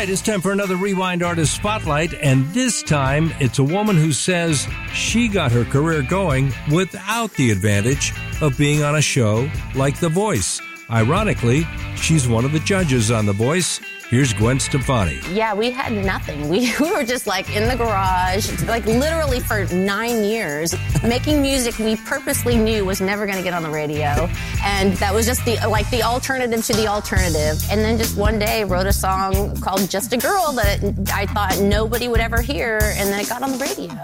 right, it's time for another Rewind Artist Spotlight, and this time it's a woman who says she got her career going without the advantage of being on a show like The Voice. Ironically, she's one of the judges on The Voice. Here's Gwen Stefani. Yeah, we had nothing. We were just like in the garage, like literally for 9 years, making music we purposely knew was never going to get on the radio. And that was just the alternative to the alternative. And then just one day wrote a song called Just a Girl that I thought nobody would ever hear. And then it got on the radio.